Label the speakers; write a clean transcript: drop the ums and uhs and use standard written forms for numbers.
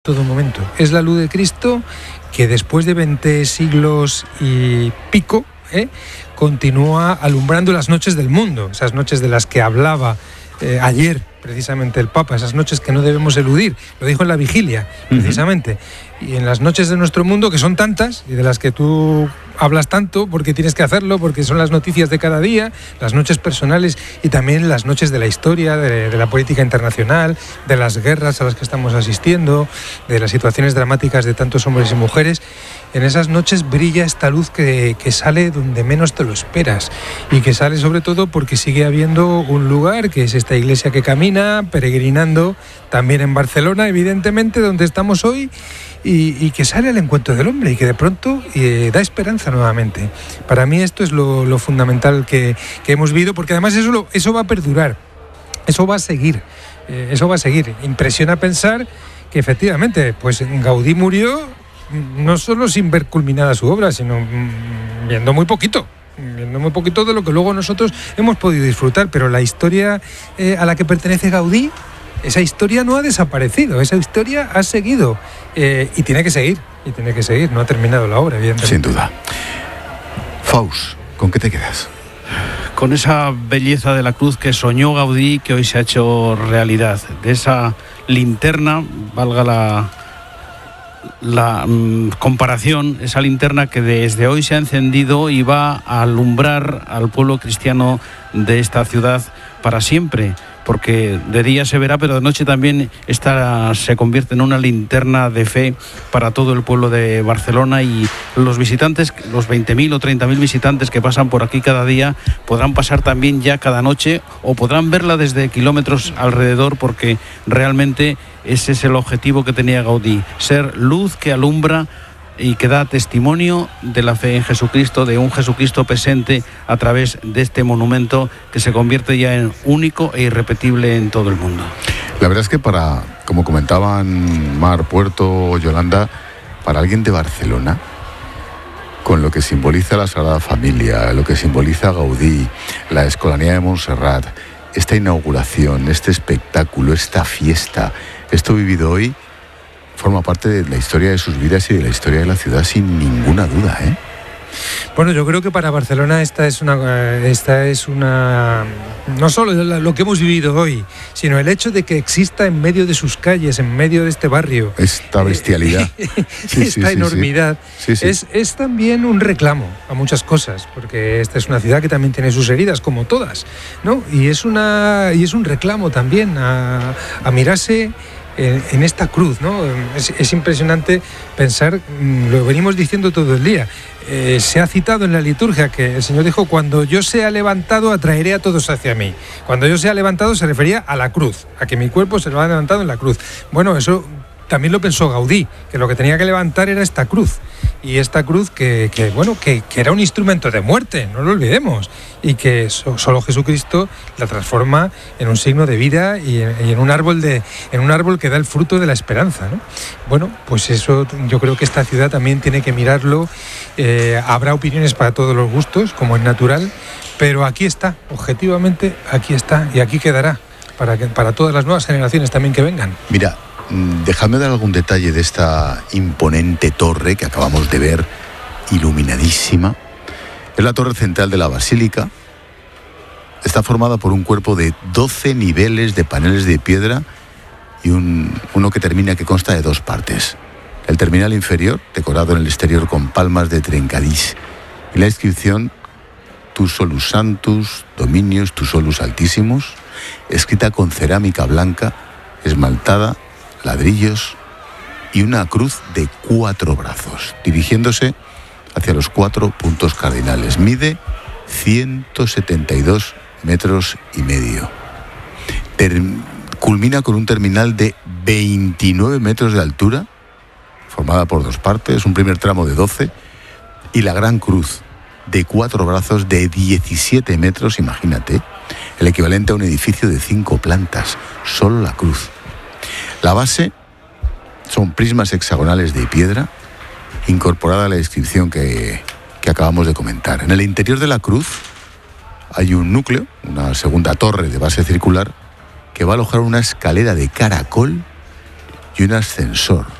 Speaker 1: todo momento. Es la luz de Cristo que después de 20 siglos y pico, continúa alumbrando las noches del mundo, esas noches de las que hablaba ayer precisamente el Papa, esas noches que no debemos eludir, lo dijo en la vigilia precisamente, y en las noches de nuestro mundo, que son tantas y de las que tú hablas tanto porque tienes que hacerlo, porque son las noticias de cada día, las noches personales y también las noches de la historia, de la política internacional, de las guerras a las que estamos asistiendo, de las situaciones dramáticas de tantos hombres y mujeres. En esas noches brilla esta luz que sale donde menos te lo esperas y que sale sobre todo porque sigue habiendo un lugar que es esta iglesia que camina, peregrinando, también en Barcelona, evidentemente, donde estamos hoy, y que sale al encuentro del hombre y que de pronto da esperanza nuevamente. Para mí esto es lo fundamental que hemos vivido, porque además eso va a perdurar, eso va a seguir. Impresiona pensar que efectivamente pues Gaudí murió no solo sin ver culminada su obra, sino viendo muy poquito de lo que luego nosotros hemos podido disfrutar, pero la historia a la que pertenece Gaudí, esa historia no ha desaparecido, esa historia ha seguido y tiene que seguir, no ha terminado la obra, evidentemente.
Speaker 2: Sin duda. Faust, ¿con qué te quedas?
Speaker 3: Con esa belleza de la cruz que soñó Gaudí, que hoy se ha hecho realidad, de esa linterna, valga la comparación, esa linterna que desde hoy se ha encendido y va a alumbrar al pueblo cristiano de esta ciudad para siempre, porque de día se verá, pero de noche también se convierte en una linterna de fe para todo el pueblo de Barcelona, y los visitantes, los 20.000 o 30.000 visitantes que pasan por aquí cada día, podrán pasar también ya cada noche o podrán verla desde kilómetros alrededor, porque realmente ese es el objetivo que tenía Gaudí, ser luz que alumbra y que da testimonio de la fe en Jesucristo, de un Jesucristo presente a través de este monumento que se convierte ya en único e irrepetible en todo el mundo.
Speaker 2: La verdad es que como comentaban Mar, Puerto, Yolanda, para alguien de Barcelona, con lo que simboliza la Sagrada Familia, lo que simboliza Gaudí, la Escolanía de Montserrat, esta inauguración, este espectáculo, esta fiesta, esto vivido hoy, forma parte de la historia de sus vidas y de la historia de la ciudad sin ninguna duda, ¿eh?
Speaker 1: Bueno, yo creo que para Barcelona esta es una no solo lo que hemos vivido hoy, sino el hecho de que exista en medio de sus calles, en medio de este barrio,
Speaker 2: esta bestialidad,
Speaker 1: esta enormidad, sí. Es también un reclamo a muchas cosas, porque esta es una ciudad que también tiene sus heridas, como todas, ¿no? Y es un reclamo también a mirarse en esta cruz, ¿no? Es impresionante pensar, lo venimos diciendo todo el día, se ha citado en la liturgia que el Señor dijo: cuando yo sea levantado atraeré a todos hacia mí. Cuando yo sea levantado se refería a la cruz, a que mi cuerpo se lo ha levantado en la cruz. Bueno, eso también lo pensó Gaudí, que lo que tenía que levantar era esta cruz, y esta cruz que era un instrumento de muerte, no lo olvidemos, y que solo Jesucristo la transforma en un signo de vida y en un árbol que da el fruto de la esperanza, ¿no? Bueno, pues eso yo creo que esta ciudad también tiene que mirarlo. Habrá opiniones para todos los gustos, como es natural, pero aquí está, objetivamente aquí está, y aquí quedará para todas las nuevas generaciones también que vengan.
Speaker 2: Mira, dejadme dar algún detalle de esta imponente torre que acabamos de ver, iluminadísima. Es la torre central de la basílica. Está formada por un cuerpo de 12 niveles de paneles de piedra y uno que consta de dos partes. El terminal inferior, decorado en el exterior con palmas de trencadís, y la inscripción Tu solus sanctus, Dominius tu solus altissimus, escrita con cerámica blanca, esmaltada, ladrillos y una cruz de 4 brazos, dirigiéndose hacia los 4 puntos cardinales. Mide 172 metros y medio. Culmina con un terminal de 29 metros de altura, formada por dos partes, un primer tramo de 12, y la gran cruz de 4 brazos de 17 metros, imagínate, el equivalente a un edificio de 5 plantas, solo la cruz. La base son prismas hexagonales de piedra, incorporada a la inscripción que acabamos de comentar. En el interior de la cruz hay un núcleo, una segunda torre de base circular, que va a alojar una escalera de caracol y un ascensor.